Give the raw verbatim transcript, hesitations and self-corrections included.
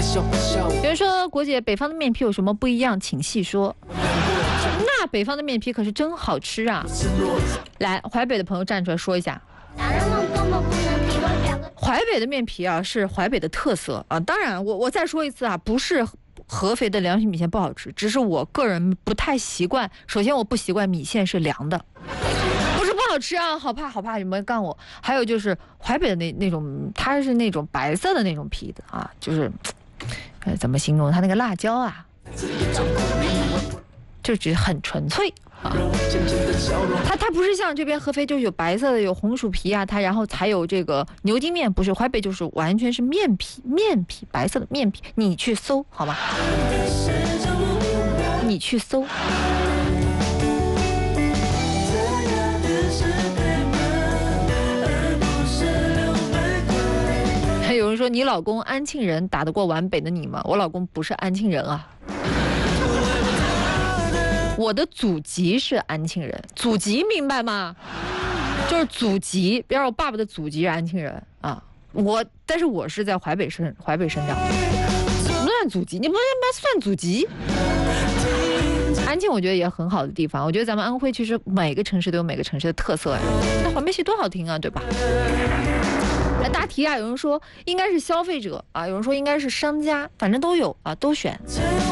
有人说国姐，北方的面皮有什么不一样，请细说。那北方的面皮可是真好吃啊！来，淮北的朋友站出来说一下。淮北的面皮啊，是淮北的特色啊。当然，我我再说一次啊，不是合肥的良心米线不好吃，只是我个人不太习惯。首先，我不习惯米线是凉的，不是不好吃啊，好怕好怕，有没有干我？还有就是淮北的那那种，它是那种白色的那种皮的啊，就是，呃，怎么形容它那个辣椒啊？就只很纯粹啊，它它不是像这边合肥就是有白色的有红薯皮啊，它然后才有这个牛筋面，不是淮北就是完全是面皮面皮白色的面皮，你去搜好吗？你去搜。还有人说你老公安庆人打得过皖北的你吗？我老公不是安庆人啊。我的祖籍是安庆人，祖籍明白吗？就是祖籍，比如我爸爸的祖籍是安庆人啊，我但是我是在淮北生淮北生长的，不算祖籍，你不能算祖籍。安庆我觉得也很好的地方，我觉得咱们安徽其实每个城市都有每个城市的特色呀。那黄梅戏多好听啊，对吧？来答题啊，有人说应该是消费者啊，有人说应该是商家，反正都有啊，都选。